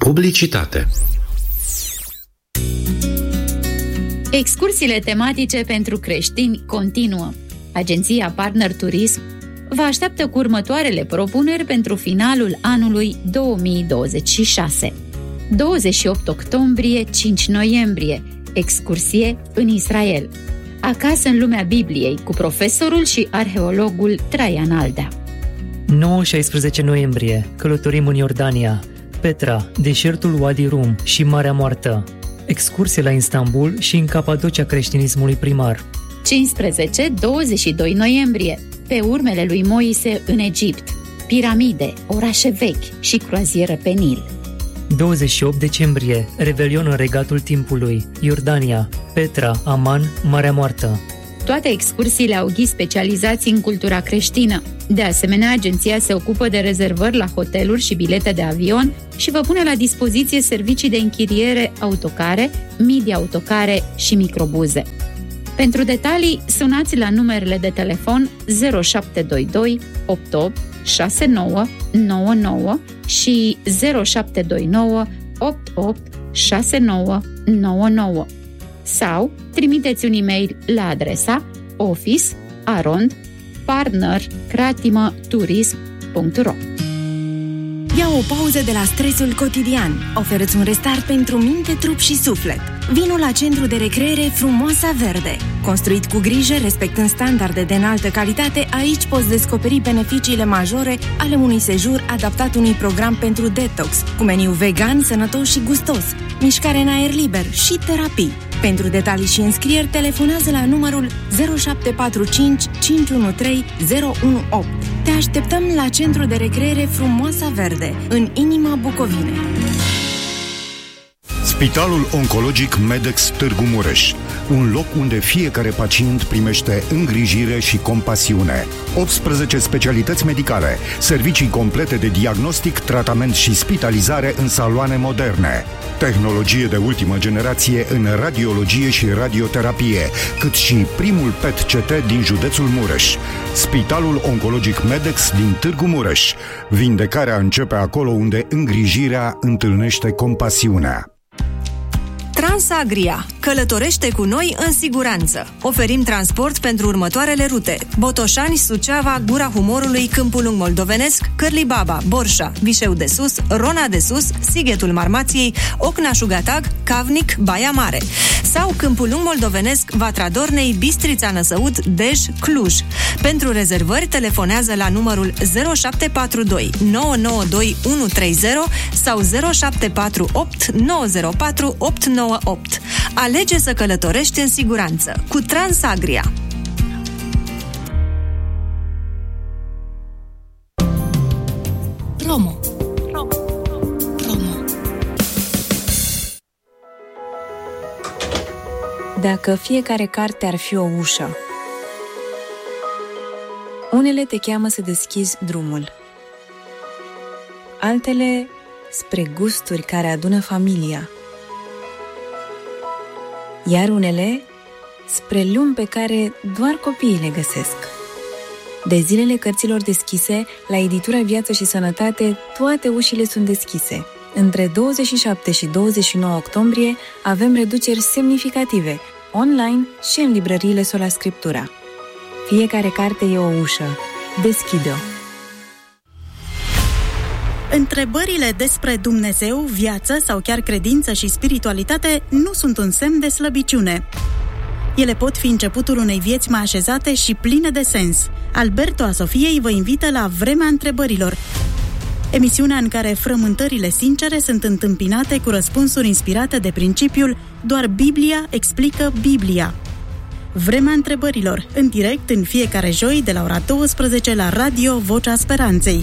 Publicitate. Excursiile tematice pentru creștini continuă. Agenția Partner Turism vă așteaptă cu următoarele propuneri pentru finalul anului 2026. 28 octombrie, 5 noiembrie, excursie în Israel. Acasă în lumea Bibliei, cu profesorul și arheologul Traian Aldea. 9-16 noiembrie, călătorim în Iordania, Petra, deșertul Wadi Rum și Marea Moartă. Excursie la Istanbul și în Capadocia creștinismului primar. 15-22 noiembrie, pe urmele lui Moise în Egipt, piramide, orașe vechi și croazieră pe Nil. 28 decembrie, Revelion în Regatul Timpului, Iordania, Petra, Aman, Marea Moartă. Toate excursiile au ghizi specializați în cultura creștină. De asemenea, agenția se ocupă de rezervări la hoteluri și bilete de avion și vă pune la dispoziție servicii de închiriere autocare, mii de autocare și microbuze. Pentru detalii, sunați la numerele de telefon 0722 88 69 99 și 0729 88 69 99 sau trimiteți un e-mail la adresa office@partnercreatimăturism.ro. Ia o pauză de la stresul cotidian. Oferă-ți un restart pentru minte, trup și suflet. Vino la Centru de Recreere Frumoasa Verde. Construit cu grijă, respectând standarde de înaltă calitate, aici poți descoperi beneficiile majore ale unui sejur adaptat unui program pentru detox, cu meniu vegan, sănătos și gustos, mișcare în aer liber și terapii. Pentru detalii și înscrieri, telefonează la numărul 0745 513 018. Te așteptăm la Centru de Recreere Frumoasa Verde, în inima Bucovinei. Spitalul Oncologic Medex Târgu Mureș, un loc unde fiecare pacient primește îngrijire și compasiune. 18 specialități medicale, servicii complete de diagnostic, tratament și spitalizare în saloane moderne, tehnologie de ultimă generație în radiologie și radioterapie, cât și primul PET-CT din județul Mureș. Spitalul Oncologic Medex din Târgu Mureș. Vindecarea începe acolo unde îngrijirea întâlnește compasiunea. Transagria. Călătorește cu noi în siguranță. Oferim transport pentru următoarele rute: Botoșani, Suceava, Gura Humorului, Câmpul Lung Moldovenesc, Cârlibaba, Borșa, Vișeu de Sus, Rona de Sus, Sighetul Marmației, Ocna-Șugatag, Cavnic, Baia Mare. Sau Câmpul Lung Moldovenesc, Vatra Dornei, Bistrița Năsăud, Dej, Cluj. Pentru rezervări, telefonează la numărul 0742 992 130 sau 0748 904 898. Alege să călătorești în siguranță cu Transagria. Promo. Dacă fiecare carte ar fi o ușă, unele te cheamă să deschizi drumul, altele spre gusturi care adună familia, iar unele spre lumi pe care doar copiii le găsesc. De zilele cărților deschise, la editura Viață și Sănătate, toate ușile sunt deschise. Între 27 și 29 octombrie avem reduceri semnificative, online și în librăriile Sola Scriptura. Fiecare carte e o ușă. Deschide-o! Întrebările despre Dumnezeu, viață sau chiar credință și spiritualitate nu sunt un semn de slăbiciune. Ele pot fi începutul unei vieți mai așezate și pline de sens. Alberto a Sofiei vă invită la Vremea Întrebărilor, emisiunea în care frământările sincere sunt întâmpinate cu răspunsuri inspirate de principiul doar Biblia explică Biblia. Vremea Întrebărilor, în direct în fiecare joi de la ora 12 la Radio Vocea Speranței.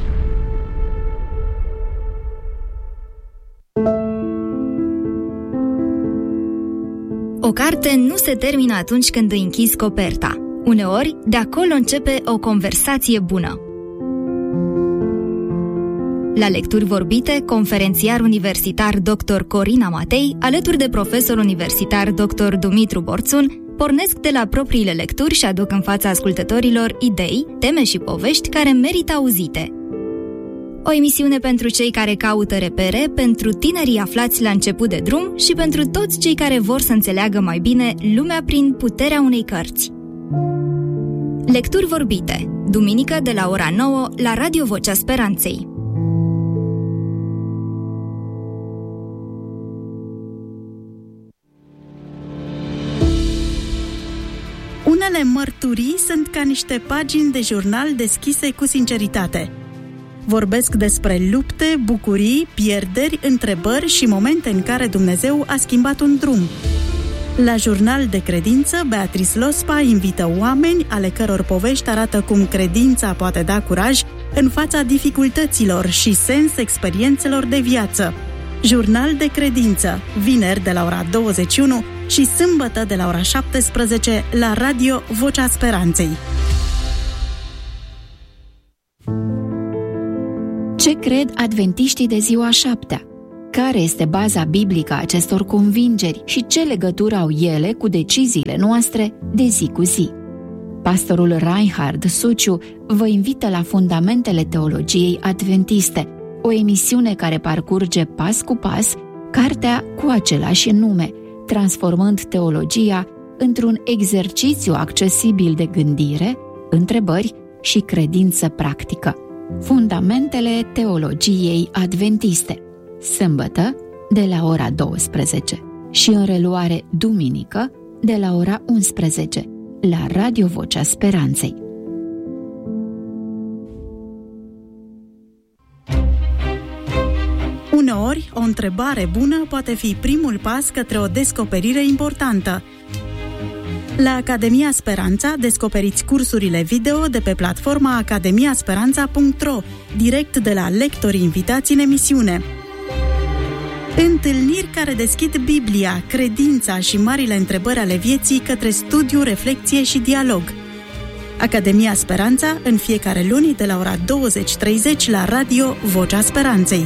O carte nu se termină atunci când îi închizi coperta. Uneori, de acolo începe o conversație bună. La Lecturi Vorbite, conferențiar universitar dr. Corina Matei, alături de profesor universitar dr. Dumitru Borțun, pornesc de la propriile lecturi și aduc în fața ascultătorilor idei, teme și povești care merită auzite. O emisiune pentru cei care caută repere, pentru tinerii aflați la început de drum și pentru toți cei care vor să înțeleagă mai bine lumea prin puterea unei cărți. Lecturi vorbite, duminică de la ora 9 la Radio Vocea Speranței. Unele mărturii sunt ca niște pagini de jurnal deschise cu sinceritate. Vorbesc despre lupte, bucurii, pierderi, întrebări și momente în care Dumnezeu a schimbat un drum. La Jurnal de Credință, Beatrice Lospa invită oameni ale căror povești arată cum credința poate da curaj în fața dificultăților și sens experiențelor de viață. Jurnal de Credință, vineri de la ora 21 și sâmbătă de la ora 17 la Radio Vocea Speranței. Ce cred adventiștii de ziua șaptea? Care este baza biblică a acestor convingeri și ce legătură au ele cu deciziile noastre de zi cu zi? Pastorul Reinhard Suciu vă invită la Fundamentele Teologiei Adventiste, o emisiune care parcurge pas cu pas cartea cu același nume, transformând teologia într-un exercițiu accesibil de gândire, întrebări și credință practică. Fundamentele Teologiei Adventiste, sâmbătă de la ora 12 și în reluare duminică de la ora 11 la Radio Vocea Speranței. Uneori, o întrebare bună poate fi primul pas către o descoperire importantă. La Academia Speranța descoperiți cursurile video de pe platforma academiasperanța.ro, direct de la lectorii invitați în emisiune. Întâlniri care deschid Biblia, credința și marile întrebări ale vieții către studiu, reflecție și dialog. Academia Speranța, în fiecare luni de la ora 20:30 la Radio Vocea Speranței.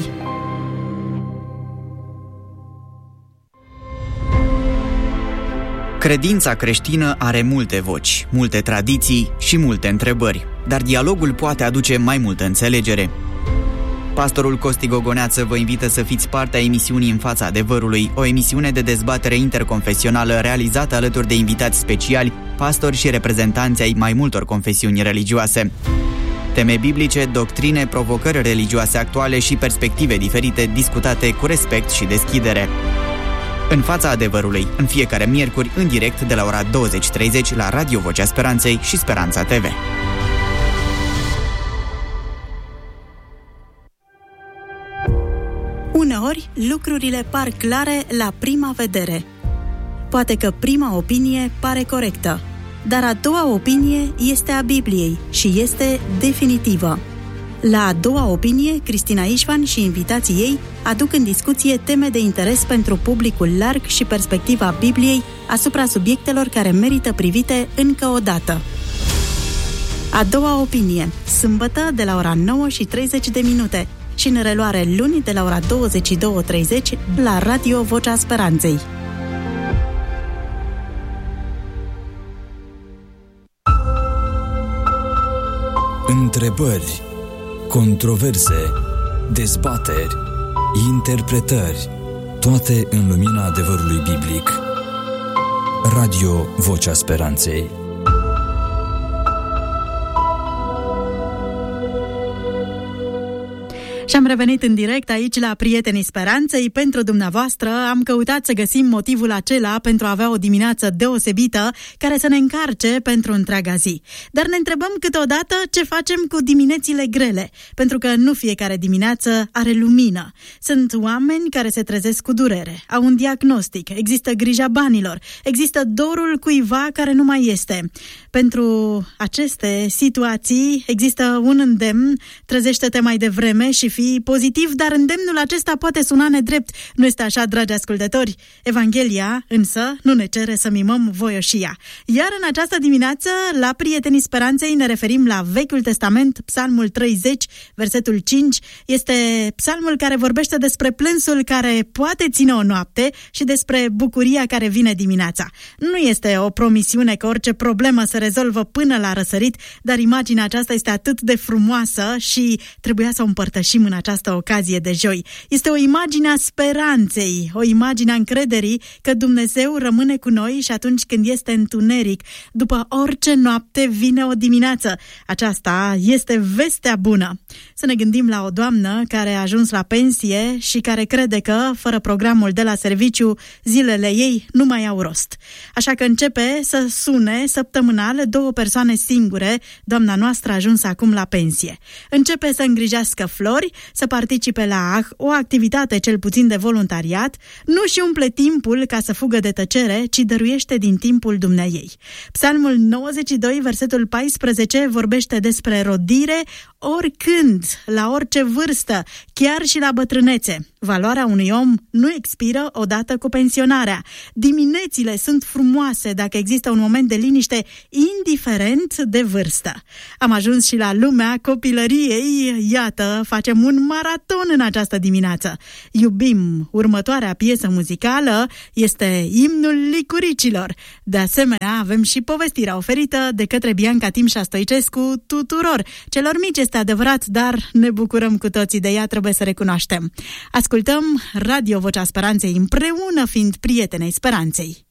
Credința creștină are multe voci, multe tradiții și multe întrebări, dar dialogul poate aduce mai multă înțelegere. Pastorul Costi Gogoneață vă invită să fiți partea emisiunii În fața adevărului, o emisiune de dezbatere interconfesională realizată alături de invitați speciali, pastori și reprezentanți ai mai multor confesiuni religioase. Teme biblice, doctrine, provocări religioase actuale și perspective diferite discutate cu respect și deschidere. În fața adevărului, în fiecare miercuri, în direct de la ora 20:30 la Radio Vocea Speranței și Speranța TV. Uneori, lucrurile par clare la prima vedere. Poate că prima opinie pare corectă, dar a doua opinie este a Bibliei și este definitivă. La a doua opinie, Cristina Ișvan și invitații ei aduc în discuție teme de interes pentru publicul larg și perspectiva Bibliei asupra subiectelor care merită privite încă o dată. A doua opinie, sâmbătă de la ora 9:30 și în reluare luni de la ora 22:30 la Radio Vocea Speranței. Întrebări, controverse, dezbateri, interpretări, toate în lumina adevărului biblic. Radio Vocea Speranței. Și am revenit în direct aici la Prietenii Speranței pentru dumneavoastră. Am căutat să găsim motivul acela pentru a avea o dimineață deosebită care să ne încarce pentru întreaga zi. Dar ne întrebăm câteodată ce facem cu diminețile grele, pentru că nu fiecare dimineață are lumină. Sunt oameni care se trezesc cu durere, au un diagnostic, există grija banilor, există dorul cuiva care nu mai este. Pentru aceste situații există un îndemn: trezește-te mai devreme și fii pozitiv, dar îndemnul acesta poate suna nedrept. Nu este așa, dragi ascultători? Evanghelia, însă, nu ne cere să mimăm voioșia. Iar în această dimineață, la Prietenii Speranței, ne referim la Vechiul Testament, Psalmul 30, versetul 5. Este psalmul care vorbește despre plânsul care poate ține o noapte și despre bucuria care vine dimineața. Nu este o promisiune că orice problemă se rezolvă până la răsărit, dar imaginea aceasta este atât de frumoasă și trebuia să o împărtășim în această ocazie de joi. Este o imagine a speranței, o imagine a încrederii că Dumnezeu rămâne cu noi și atunci când este întuneric, după orice noapte vine o dimineață. Aceasta este vestea bună. Să ne gândim la o doamnă care a ajuns la pensie și care crede că, fără programul de la serviciu, zilele ei nu mai au rost. Așa că începe să sune săptămânal 2 persoane singure. Doamna noastră a ajuns acum la pensie. Începe să îngrijească flori, să participe la o activitate cel puțin de voluntariat, nu-și umple timpul ca să fugă de tăcere, ci dăruiește din timpul dumneaei. Psalmul 92, versetul 14, vorbește despre rodire oricând, la orice vârstă, chiar și la bătrânețe. Valoarea unui om nu expiră odată cu pensionarea. Diminețile sunt frumoase dacă există un moment de liniște, indiferent de vârstă. Am ajuns și la lumea copilăriei. Iată, facem un maraton în această dimineață. Iubim. Următoarea piesă muzicală este Imnul Licuricilor. De asemenea, avem și povestirea oferită de către Bianca Timșa Stoicescu tuturor. Celor mici este adevărat, dar ne bucurăm cu toții de ea, trebuie să recunoaștem. Ascultăm Radio Vocea Speranței împreună, fiind prietenei speranței.